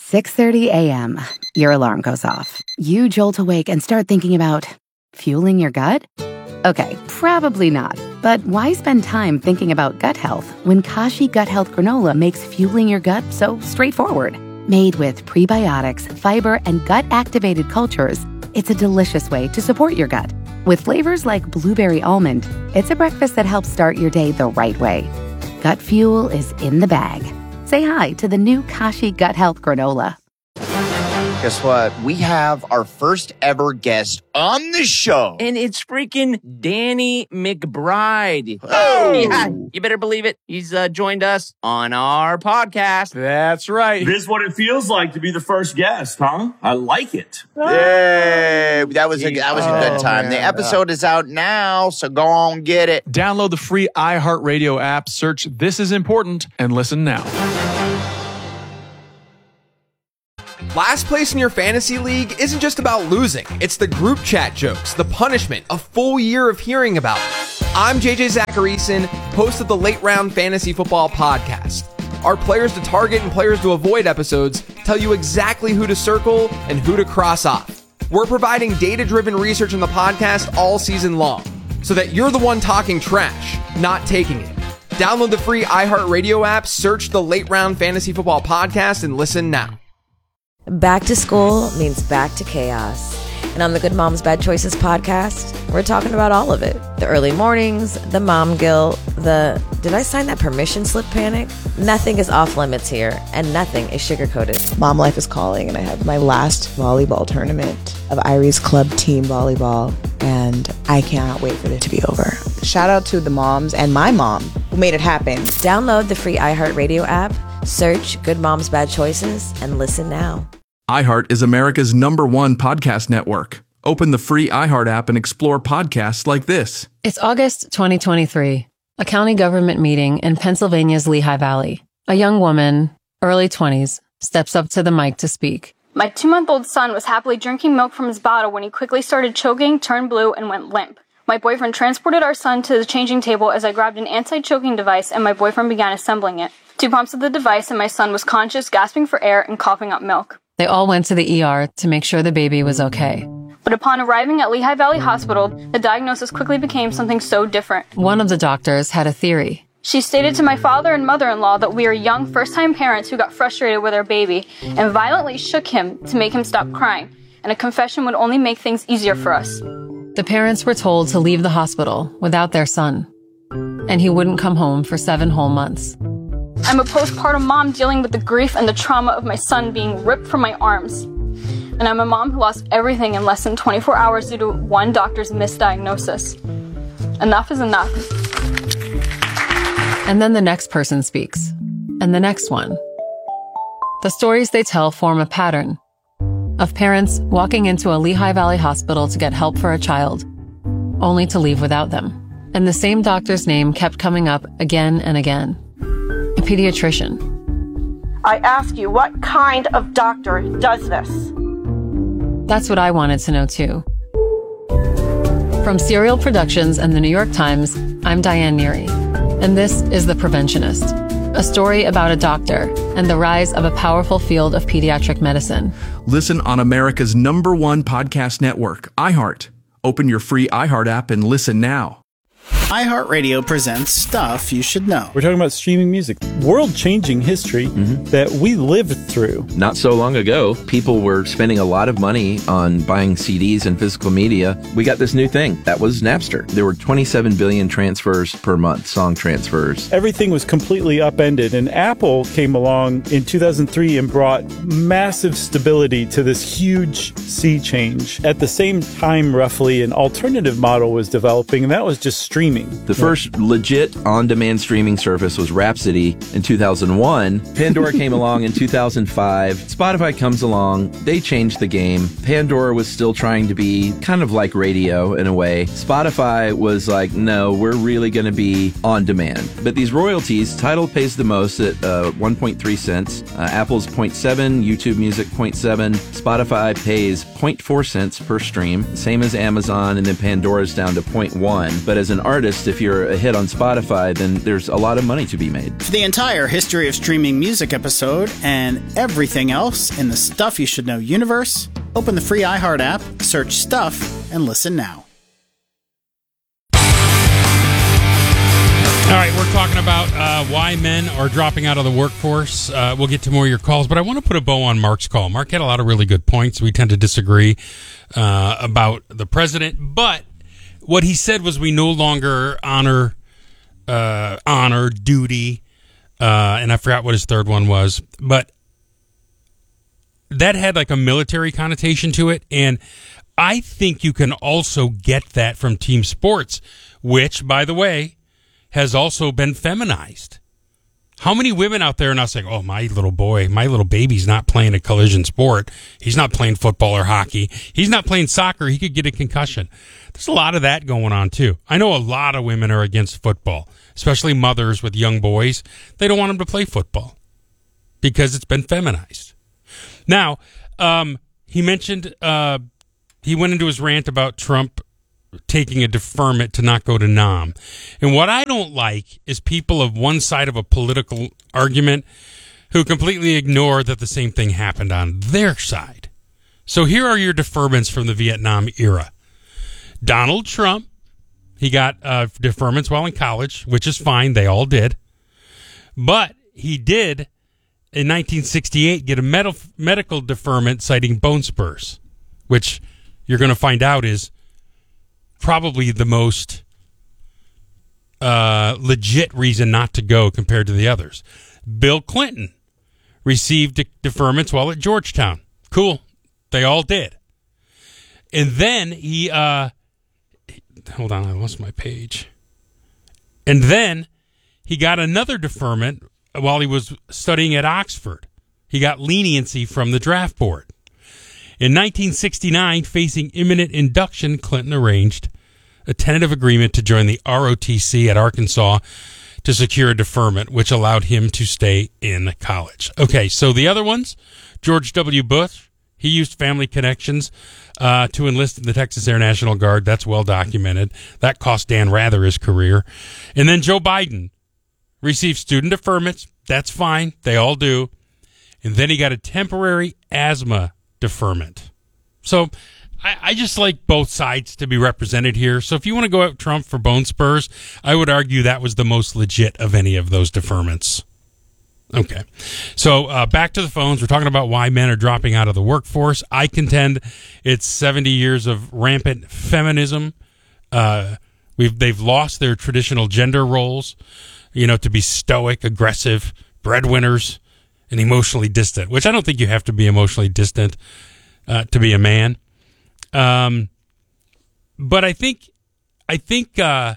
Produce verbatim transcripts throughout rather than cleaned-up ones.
six thirty a.m. Your alarm goes off. You jolt awake and start thinking about fueling your gut? Okay, probably not. But why spend time thinking about gut health when Kashi Gut Health Granola makes fueling your gut so straightforward? Made with prebiotics, fiber, and gut-activated cultures, it's a delicious way to support your gut. With flavors like blueberry almond, it's a breakfast that helps start your day the right way. Gut fuel is in the bag. Say hi to the new Kashi Gut Health Granola. Guess what? We have our first ever guest on the show. And it's freaking Danny McBride. Oh! Yeah, you better believe it. He's uh, joined us on our podcast. That's right. This is what it feels like to be the first guest, huh? I like it. Yay! That was a, that was a good Oh, time. man. The episode is out now, so go on get it. Download the free iHeartRadio app, search This Is Important, and listen now. Last place in your fantasy league isn't just about losing. It's the group chat jokes, the punishment, a full year of hearing about it. I'm J J Zacharyson, host of the Late Round Fantasy Football Podcast. Our players to target and players to avoid episodes tell you exactly who to circle and who to cross off. We're providing data-driven research on the podcast all season long, so that you're the one talking trash, not taking it. Download the free iHeartRadio app, search the Late Round Fantasy Football Podcast, and listen now. Back to school means back to chaos. And on the Good Moms Bad Choices podcast, we're talking about all of it. The early mornings, the mom guilt, the did I sign that permission slip panic? Nothing is off limits here, and nothing is sugar-coated. Mom life is calling, and I have my last volleyball tournament of Irie's club team volleyball, and I cannot wait for it to be over. Shout out to the moms and my mom who made it happen. Download the free iHeartRadio app, search Good Moms Bad Choices, and listen now. iHeart is America's number one podcast network. Open the free iHeart app and explore podcasts like this. It's August twenty twenty-three, a county government meeting in Pennsylvania's Lehigh Valley. A young woman, early twenties, steps up to the mic to speak. My two-month-old son was happily drinking milk from his bottle when he quickly started choking, turned blue, and went limp. My boyfriend transported our son to the changing table as I grabbed an anti-choking device and my boyfriend began assembling it. Two pumps of the device and my son was conscious, gasping for air, and coughing up milk. They all went to the E R to make sure the baby was okay. But upon arriving at Lehigh Valley Hospital, the diagnosis quickly became something so different. One of the doctors had a theory. She stated to my father and mother-in-law that we are young first-time parents who got frustrated with our baby and violently shook him to make him stop crying, and a confession would only make things easier for us. The parents were told to leave the hospital without their son, and he wouldn't come home for seven whole months. I'm a postpartum mom dealing with the grief and the trauma of my son being ripped from my arms. And I'm a mom who lost everything in less than twenty-four hours due to one doctor's misdiagnosis. Enough is enough. And then the next person speaks, and the next one. The stories they tell form a pattern of parents walking into a Lehigh Valley hospital to get help for a child, only to leave without them. And the same doctor's name kept coming up again and again. A pediatrician. I ask you, what kind of doctor does this? That's what I wanted to know too. From Serial Productions and the New York Times, I'm Diane Neary, and this is The Preventionist, a story about a doctor and the rise of a powerful field of pediatric medicine. Listen on America's number one podcast network, iHeart. Open your free iHeart app and listen now. iHeartRadio presents Stuff You Should Know. We're talking about streaming music, world-changing history mm-hmm. that we lived through. Not so long ago, people were spending a lot of money on buying C Ds and physical media. We got this new thing. That was Napster. There were twenty-seven billion transfers per month, song transfers. Everything was completely upended, and Apple came along in two thousand three and brought massive stability to this huge sea change. At the same time, roughly, an alternative model was developing, and that was just streaming. The first legit on-demand streaming service was Rhapsody in two thousand one. Pandora came along in two thousand five. Spotify comes along. They changed the game. Pandora was still trying to be kind of like radio in a way. Spotify was like, no, we're really going to be on demand. But these royalties, Tidal pays the most at uh, one point three cents. Uh, Apple's zero point seven, YouTube Music zero point seven. Spotify pays zero point four cents per stream, same as Amazon, and then Pandora's down to zero point one. But as an artist, artist, if you're a hit on Spotify, then there's a lot of money to be made. For the entire history of streaming music episode and everything else in the Stuff You Should Know universe, open the free iHeart app, search Stuff, and listen now. All right, we're talking about uh, why men are dropping out of the workforce. Uh, we'll get to more of your calls, but I want to put a bow on Mark's call. Mark had a lot of really good points. We tend to disagree uh, about the president, but what he said was we no longer honor, uh, honor, duty, uh, and I forgot what his third one was, but that had like a military connotation to it, and I think you can also get that from team sports, which, by the way, has also been feminized. How many women out there are now saying, oh, my little boy, my little baby's not playing a collision sport. He's not playing football or hockey. He's not playing soccer. He could get a concussion. There's a lot of that going on, too. I know a lot of women are against football, especially mothers with young boys. They don't want them to play football because it's been feminized. Now, um, he mentioned, uh, he went into his rant about Trump taking a deferment to not go to Nam. And what I don't like is people of one side of a political argument who completely ignore that the same thing happened on their side. So here are your deferments from the Vietnam era. Donald Trump, he got uh, deferments while in college, which is fine. They all did. But he did, in nineteen sixty-eight, get a med- medical deferment citing bone spurs, which you're going to find out is probably the most uh, legit reason not to go compared to the others. Bill Clinton received de- deferments while at Georgetown. Cool. They all did. And then he, uh, hold on, I lost my page. And then he got another deferment while he was studying at Oxford. He got leniency from the draft board. In nineteen sixty-nine, facing imminent induction, Clinton arranged a tentative agreement to join the R O T C at Arkansas to secure a deferment, which allowed him to stay in college. Okay, so the other ones, George W. Bush, he used family connections uh, to enlist in the Texas Air National Guard. That's well documented. That cost Dan Rather his career. And then Joe Biden received student deferments. That's fine. They all do. And then he got a temporary asthma deferment. So I, I just like both sides to be represented here. So if you want to go at Trump for bone spurs, I would argue that was the most legit of any of those deferments. Okay. So uh, back to the phones. We're talking about why men are dropping out of the workforce. I contend it's seventy years of rampant feminism. Uh, we've they've lost their traditional gender roles, you know, to be stoic, aggressive, breadwinners, and emotionally distant, which I don't think you have to be emotionally distant uh, to be a man. Um, but I think, I think uh,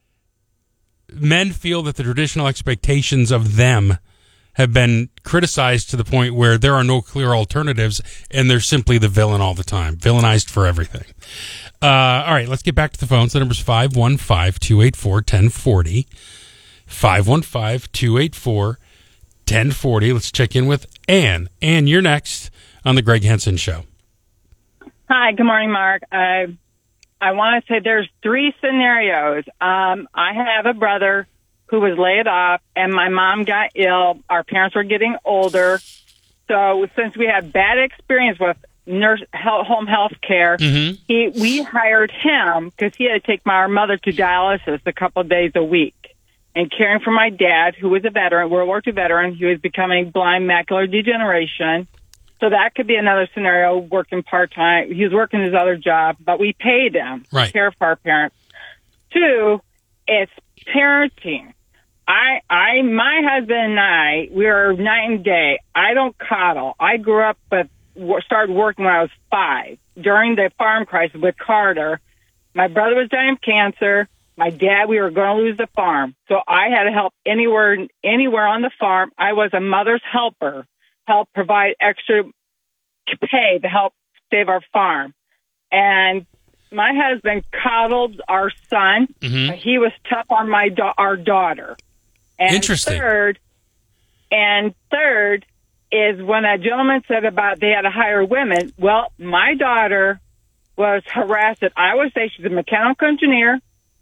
men feel that the traditional expectations of them have been criticized to the point where there are no clear alternatives, and they're simply the villain all the time, villainized for everything. Uh, all right, let's get back to the phones. The number's five one five, two eight four, one oh four oh. five one five, two eight four, one oh four oh. Let's check in with Ann. Ann, you're next on the Greg Henson Show. Hi, good morning, Mark. I I want to say there's three scenarios. Um, I have a brother who was laid off, and my mom got ill. Our parents were getting older. So since we had bad experience with nurse home health care, mm-hmm. he, we hired him because he had to take my our mother to dialysis a couple of days a week. And caring for my dad, who was a veteran, World War Two veteran, he was becoming blind, macular degeneration. So that could be another scenario, working part-time. He was working his other job, but we paid him right. to care for our parents. Two, it's parenting. I, I, my husband and I, we are night and day. I don't coddle. I grew up with, started working when I was five during the farm crisis with Carter. My brother was dying of cancer. My dad, we were going to lose the farm. So I had to help anywhere, anywhere on the farm. I was a mother's helper, help provide extra pay to help save our farm. And my husband coddled our son. Mm-hmm. He was tough on my da- our daughter. And Interesting. Third, and third is when a gentleman said about they had to hire women. Well, my daughter was harassed at Iowa State. She's a mechanical engineer,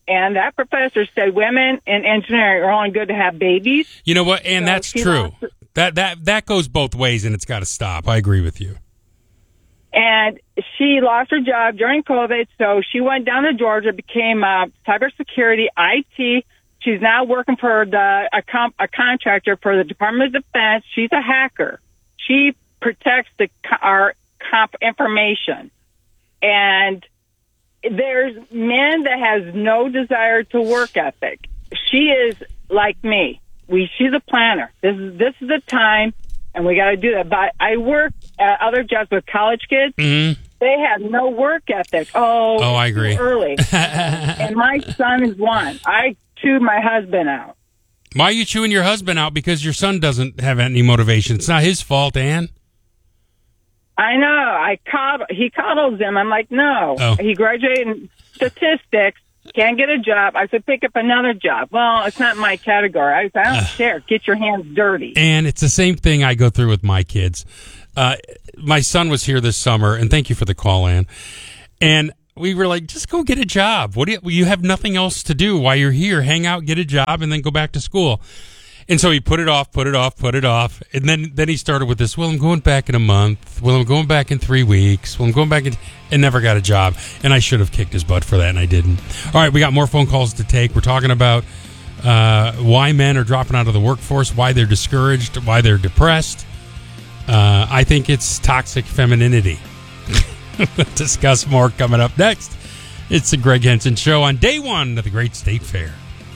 and that professor said women in engineering are only good to have babies. You know what? And So that's she true. lost- That that that goes both ways, and it's got to stop. I agree with you. And she lost her job during COVID, so she went down to Georgia, became uh, cybersecurity, I T. She's now working for the a, comp, a contractor for the Department of Defense. She's a hacker. She protects the co- our comp information. And there's men that has no desire to work ethic. She is like me. We she's a planner. This is this is the time, and we got to do that. But I work at other jobs with college kids. Mm-hmm. They have no work ethic. Oh, Oh, I it's too agree. Early, and my son is one. I chewed my husband out. Why are you chewing your husband out? Because your son doesn't have any motivation. It's not his fault, Ann. I know. I coddle, he coddles him. I'm like, no. Oh. He graduated in statistics. Can't get a job. I said, pick up another job. Well, it's not my category. I said, I don't care. Get your hands dirty. And it's the same thing I go through with my kids. Uh, my son was here this summer, and thank you for the call, Ann. And we were like, just go get a job. What do you, you have nothing else to do while you're here. Hang out, get a job, and then go back to school. And so he put it off, put it off, put it off. And then, then he started with this, well, I'm going back in a month. Well, I'm going back in three weeks. Well, I'm going back in... And never got a job. And I should have kicked his butt for that, and I didn't. All right, we got more phone calls to take. We're talking about uh, why men are dropping out of the workforce, why they're discouraged, why they're depressed. Uh, I think it's toxic femininity. We'll discuss more coming up next. It's the Greg Henson Show on day one of the Great State Fair.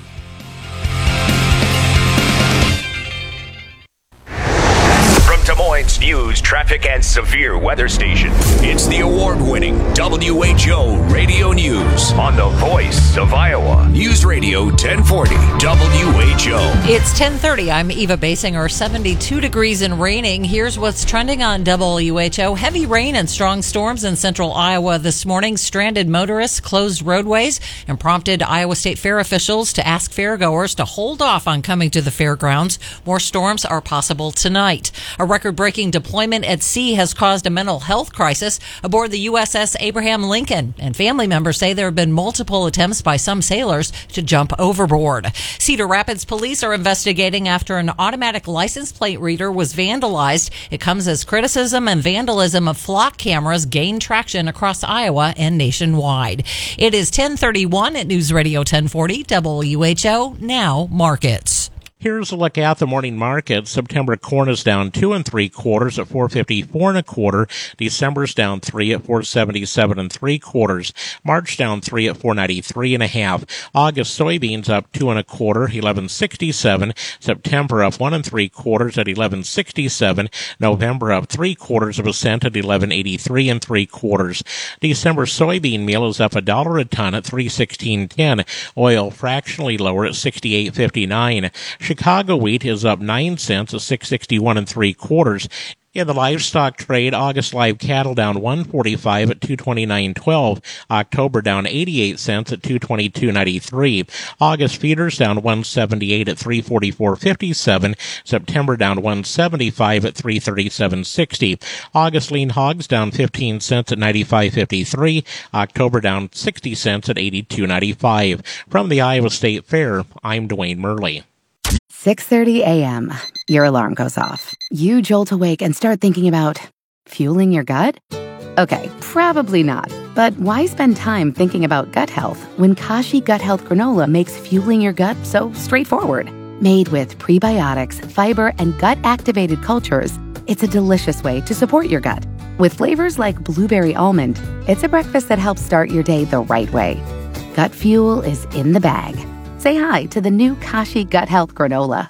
Des Moines News, traffic, and severe weather station. It's the award-winning W H O Radio News on the voice of Iowa. News Radio ten forty W H O. It's ten thirty. I'm Eva Basinger. seventy-two degrees and raining. Here's what's trending on W H O. Heavy rain and strong storms in central Iowa this morning. Stranded motorists, closed roadways, and prompted Iowa State Fair officials to ask fairgoers to hold off on coming to the fairgrounds. More storms are possible tonight. A record-breaking deployment at sea has caused a mental health crisis aboard the U S S Abraham Lincoln, and family members say there have been multiple attempts by some sailors to jump overboard. Cedar Rapids police are investigating after an automatic license plate reader was vandalized. It comes as criticism and vandalism of flock cameras gain traction across Iowa and nationwide. It is ten thirty-one at News Radio ten forty W H O. Now markets. Here's a look at the morning market. September corn is down two and three quarters at four fifty-four and a quarter. December's down three at four seventy-seven and three quarters. March down three at four ninety-three and a half. August soybeans up two and a quarter, eleven sixty-seven. September up one and three quarters at eleven sixty-seven. November up three quarters of a cent at eleven eighty-three and three quarters. December soybean meal is up a dollar a ton at three sixteen ten. Oil fractionally lower at sixty-eight fifty-nine. Chicago wheat is up nine cents at six sixty-one and three quarters. In the livestock trade, August live cattle down one forty-five at two twenty-nine twelve. October down eighty-eight cents at two twenty-two ninety-three. August feeders down one seventy-eight at three forty-four fifty-seven. September down one seventy-five at three thirty-seven sixty. August lean hogs down fifteen cents at ninety-five fifty-three. October down sixty cents at eighty-two ninety-five. From the Iowa State Fair, I'm Dwayne Murley. six thirty a.m. Your alarm goes off. You jolt awake and start thinking about fueling your gut? Okay, probably not. But why spend time thinking about gut health when Kashi Gut Health Granola makes fueling your gut so straightforward? Made with prebiotics, fiber, and gut-activated cultures, it's a delicious way to support your gut. With flavors like blueberry almond, it's a breakfast that helps start your day the right way. Gut fuel is in the bag. Say hi to the new Kashi Gut Health Granola.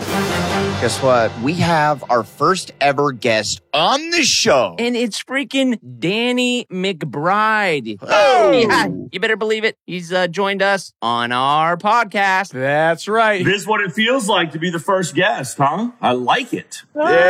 Guess what? We have our first ever guest on the show. And it's freaking Danny McBride. Oh! Yeah, you better believe it. He's uh, joined us on our podcast. That's right. This is what it feels like to be the first guest, huh? I like it.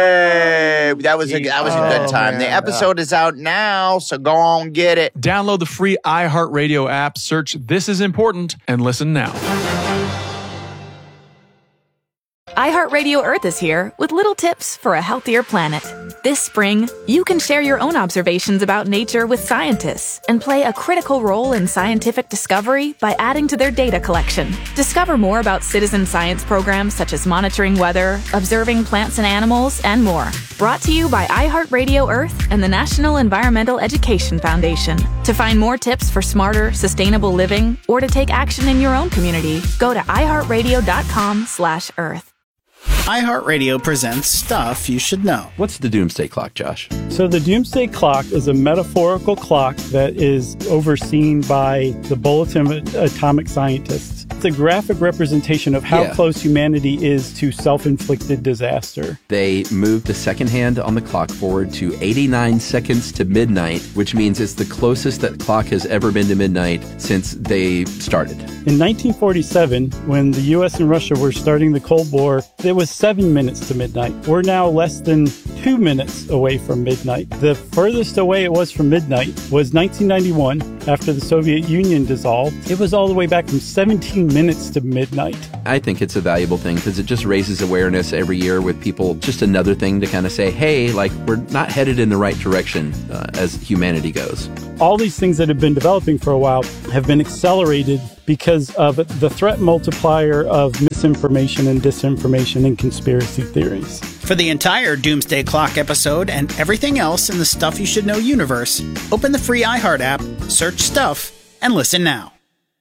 Yay! That was a that was a good time. Oh, The man. episode is out now, so go on get it. Download the free iHeartRadio app, search This Is Important, and listen now. iHeartRadio Earth is here with little tips for a healthier planet. This spring, you can share your own observations about nature with scientists and play a critical role in scientific discovery by adding to their data collection. Discover more about citizen science programs such as monitoring weather, observing plants and animals, and more. Brought to you by iHeartRadio Earth and the National Environmental Education Foundation. To find more tips for smarter, sustainable living or to take action in your own community, go to iHeartRadio.com slash Earth. iHeartRadio presents Stuff You Should Know. What's the Doomsday Clock, Josh? So the Doomsday Clock is a metaphorical clock that is overseen by the Bulletin of Atomic Scientists. It's a graphic representation of how Yeah. close humanity is to self-inflicted disaster. They moved the second hand on the clock forward to eighty-nine seconds to midnight, which means it's the closest that clock has ever been to midnight since they started. In nineteen forty-seven, when the U S and Russia were starting the Cold War, it was seven minutes to midnight. We're now less than two minutes away from midnight. The furthest away it was from midnight was nineteen ninety-one, after the Soviet Union dissolved. It was all the way back from seventeen minutes to midnight. I think it's a valuable thing because it just raises awareness every year with people. Just another thing to kind of say, hey, like, we're not headed in the right direction uh, as humanity goes. All these things that have been developing for a while have been accelerated because of the threat multiplier of misinformation and disinformation and conspiracy theories. For the entire Doomsday Clock episode and everything else in the Stuff You Should Know universe, open the free iHeart app, search Stuff, and listen now.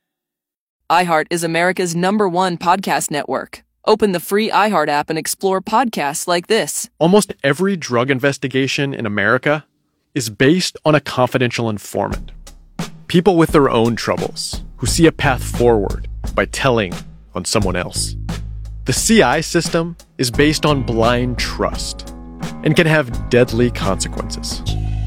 iHeart is America's number one podcast network. Open the free iHeart app and explore podcasts like this. Almost every drug investigation in America is based on a confidential informant. People with their own troubles who see a path forward by telling on someone else. The C I system is based on blind trust and can have deadly consequences.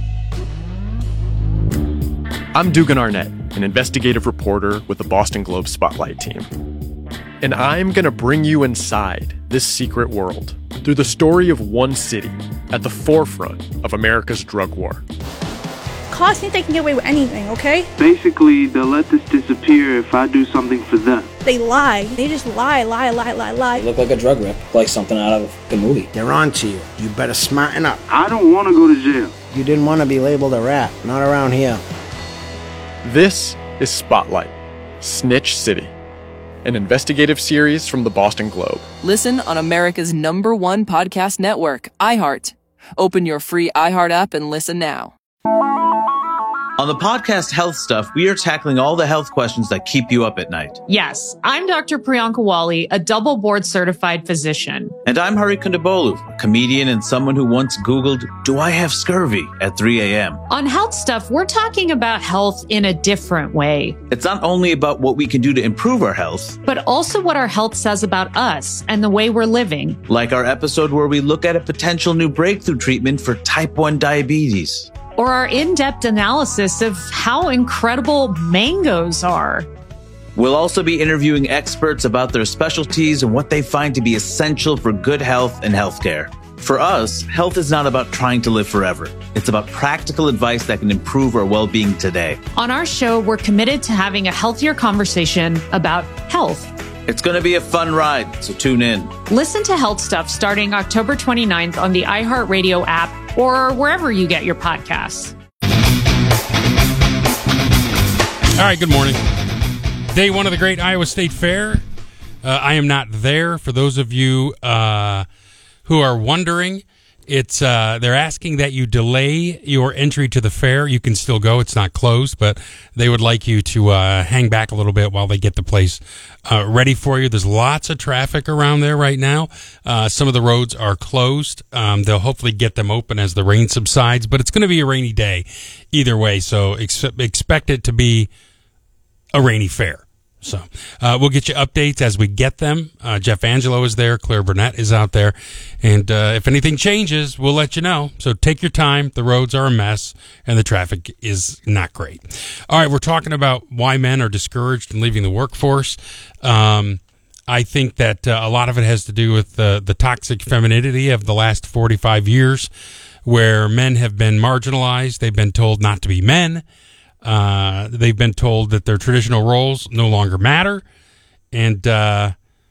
I'm Dugan Arnett, an investigative reporter with the Boston Globe Spotlight team. And I'm going to bring you inside this secret world through the story of one city at the forefront of America's drug war. Cops think they can get away with anything, okay? Basically, they'll let this disappear if I do something for them. They lie. They just lie, lie, lie, lie, lie. You look like a drug rip, like something out of the movie. They're on to you. You better smarten up. I don't want to go to jail. You didn't want to be labeled a rat. Not around here. This is Spotlight, Snitch City, an investigative series from the Boston Globe. Listen on America's number one podcast network, iHeart. Open your free iHeart app and listen now. On the podcast Health Stuff, we are tackling all the health questions that keep you up at night. Yes, I'm Doctor Priyanka Wali, a double board certified physician. And I'm Hari Kondabolu, a comedian and someone who once Googled, do I have scurvy at three a.m. On Health Stuff, we're talking about health in a different way. It's not only about what we can do to improve our health, but also what our health says about us and the way we're living. Like our episode where we look at a potential new breakthrough treatment for type one diabetes. Or our in-depth analysis of how incredible mangoes are. We'll also be interviewing experts about their specialties and what they find to be essential for good health and healthcare. For us, health is not about trying to live forever. It's about practical advice that can improve our well-being today. On our show, we're committed to having a healthier conversation about health. It's going to be a fun ride, so tune in. Listen to Health Stuff starting October twenty-ninth on the iHeartRadio app or wherever you get your podcasts. All right, good morning. Day one of the Great Iowa State Fair. Uh, I am not there. For those of you uh, who are wondering, it's uh, they're asking that you delay your entry to the fair. You can still go; it's not closed, but they would like you to uh, hang back a little bit while they get the place uh, ready for you. There's lots of traffic around there right now. Uh, some of the roads are closed. Um, they'll hopefully get them open as the rain subsides, but it's going to be a rainy day either way. So ex- expect it to be a rainy fair. So uh, we'll get you updates as we get them. Uh, Jeff Angelo is there. Claire Burnett is out there. And uh, if anything changes, we'll let you know. So take your time. The roads are a mess, and the traffic is not great. All right, we're talking about why men are discouraged in leaving the workforce. Um, I think that uh, a lot of it has to do with uh, the toxic femininity of the last forty-five years, where men have been marginalized. They've been told not to be men. Uh, they've been told that their traditional roles no longer matter. And, uh,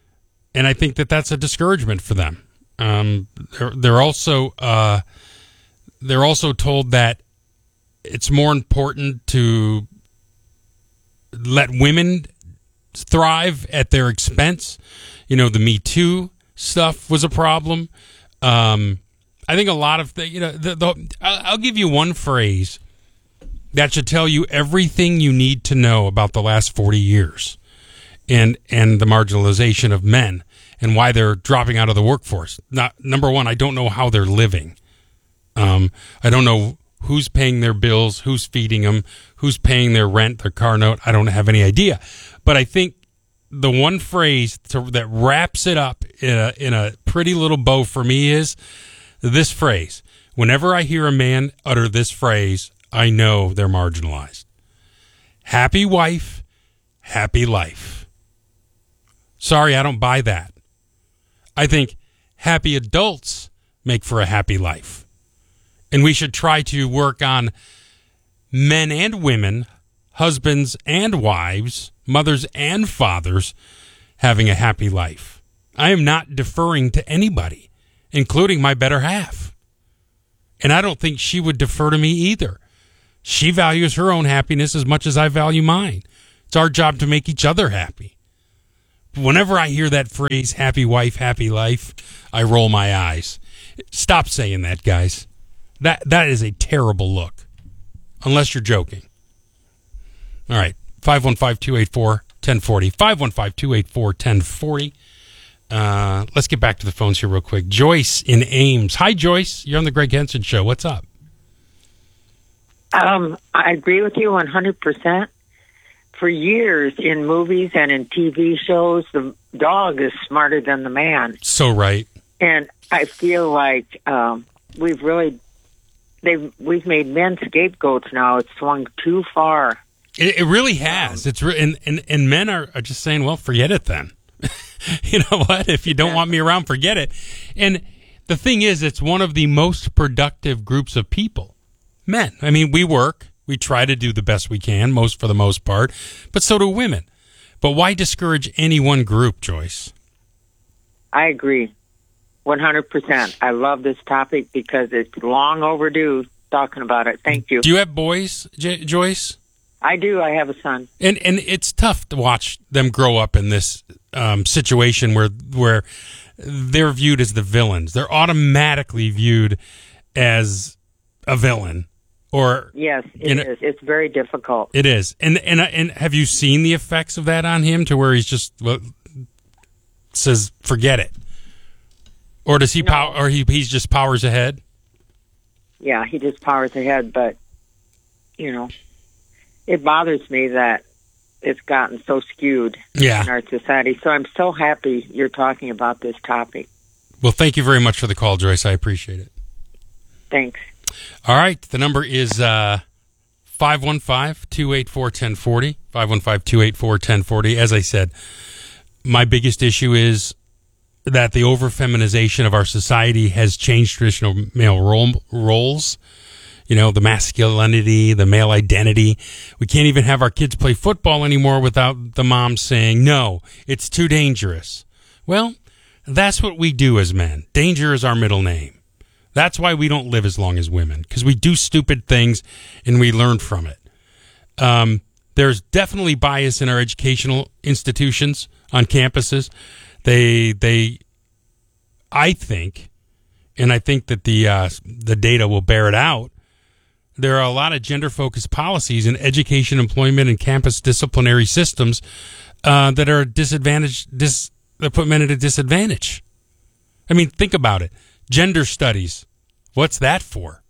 and I think that that's a discouragement for them. Um, they're, they're also uh, they're also told that it's more important to let women thrive at their expense. You know, the Me Too stuff was a problem. Um, I think a lot of the, you know, the, the, I'll give you one phrase that should tell you everything you need to know about the last forty years and, and the marginalization of men and why they're dropping out of the workforce. Not, number one, I don't know how they're living. Um, I don't know who's paying their bills, who's feeding them, who's paying their rent, their car note. I don't have any idea. But I think the one phrase to, that wraps it up in a, in a pretty little bow for me is this phrase. Whenever I hear a man utter this phrase, I know they're marginalized. Happy wife, happy life. Sorry, I don't buy that. I think happy adults make for a happy life. And we should try to work on men and women, husbands and wives, mothers and fathers having a happy life. I am not deferring to anybody, including my better half. And I don't think she would defer to me either. She values her own happiness as much as I value mine. It's our job to make each other happy. Whenever I hear that phrase, happy wife, happy life, I roll my eyes. Stop saying that, guys. That that is a terrible look. Unless you're joking. All right. five one five, two eight four, one oh four oh. five one five, two eight four, one oh four oh. Uh, let's get back to the phones here real quick. Joyce in Ames. Hi, Joyce. You're on the Greg Henson Show. What's up? Um, I agree with you one hundred percent. For years in movies and in T V shows, the dog is smarter than the man. So right. And I feel like um, we've really, they've we've made men scapegoats now. It's swung too far. It, it really has. It's re- and, and and men are, are just saying, well, forget it then. You know what? If you don't want me around, forget it. And the thing is, it's one of the most productive groups of people. Men. I mean, we work. We try to do the best we can, most for the most part, but so do women. But why discourage any one group, Joyce? I agree, one hundred percent. I love this topic because it's long overdue talking about it. Thank you. Do you have boys, J- Joyce? I do. I have a son. And and it's tough to watch them grow up in this um, situation where where they're viewed as the villains. They're automatically viewed as a villain. Or yes, it is. It's very difficult. It is. And and and have you seen the effects of that on him to where he's just well, says forget it, or does he No. power? Or he he's just powers ahead? Yeah, he just powers ahead. But you know, it bothers me that it's gotten so skewed Yeah. in our society. So I'm so happy you're talking about this topic. Well, thank you very much for the call, Joyce. I appreciate it. Thanks. All right. The number is uh, five one five, two eight four, one oh four oh. five one five, two eight four, one oh four oh. As I said, my biggest issue is that the over-feminization of our society has changed traditional male role, roles. You know, the masculinity, the male identity. We can't even have our kids play football anymore without the mom saying, no, it's too dangerous. Well, that's what we do as men. Danger is our middle name. That's why we don't live as long as women, because we do stupid things and we learn from it. Um, there's definitely bias in our educational institutions on campuses. They, they, I think, and I think that the uh, the data will bear it out. There are a lot of gender-focused policies in education, employment, and campus disciplinary systems uh, that are disadvantaged. Dis, that put men at a disadvantage. I mean, think about it. Gender studies. What's that for?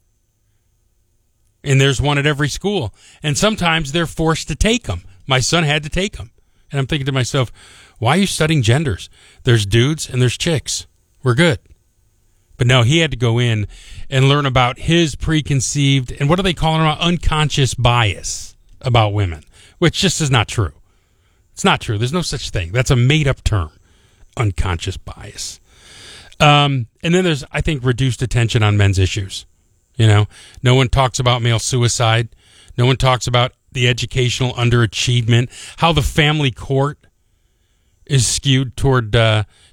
And there's one at every school. And sometimes they're forced to take them. My son had to take them. And I'm thinking to myself, why are you studying genders? There's dudes and there's chicks. We're good. But no, he had to go in and learn about his preconceived, and what do they call it, unconscious bias about women, which just is not true. It's not true. There's no such thing. That's a made-up term, unconscious bias. Um, and then there's, I think, reduced attention on men's issues. You know, no one talks about male suicide. No one talks about the educational underachievement, how the family court is skewed toward uh,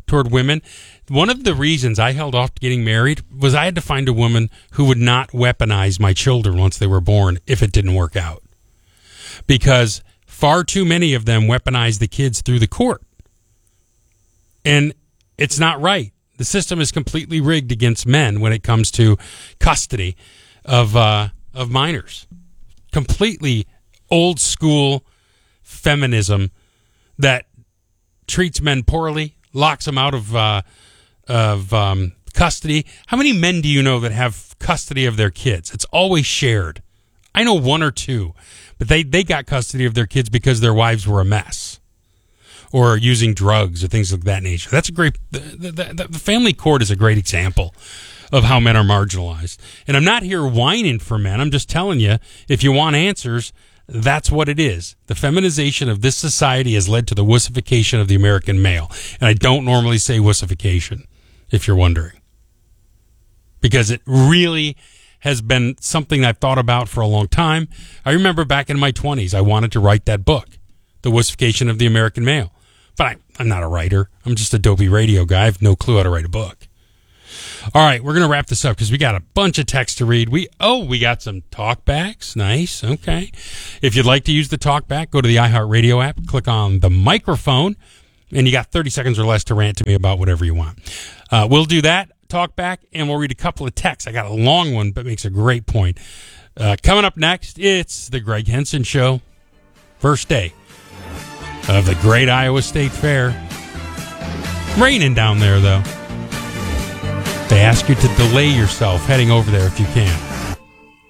toward women. One of the reasons I held off getting married was I had to find a woman who would not weaponize my children once they were born if it didn't work out. Because far too many of them weaponize the kids through the court. And it's not right. The system is completely rigged against men when it comes to custody of uh, of minors. Completely old school feminism that treats men poorly, locks them out of uh, of um, custody. How many men do you know that have custody of their kids? It's always shared. I know one or two, but they, they got custody of their kids because their wives were a mess or using drugs or things of that nature. That's a great, the, the, the family court is a great example of how men are marginalized. And I'm not here whining for men. I'm just telling you, if you want answers, that's what it is. The feminization of this society has led to the wussification of the American male. And I don't normally say wussification, if you're wondering, because it really has been something I've thought about for a long time. I remember back in my twenties, I wanted to write that book, The Wussification of the American Male. But I, I'm not a writer. I'm just a dopey radio guy. I have no clue how to write a book. All right, we're going to wrap this up because we got a bunch of text to read. We Oh, we got some talkbacks. Nice. Okay. If you'd like to use the talkback, go to the iHeartRadio app, click on the microphone, and you got thirty seconds or less to rant to me about whatever you want. Uh, we'll do that, talkback, and we'll read a couple of texts. I got a long one, but makes a great point. Uh, coming up next, it's the Greg Henson Show. First day of the Great Iowa State Fair. Raining down there, though. They ask you to delay yourself heading over there if you can.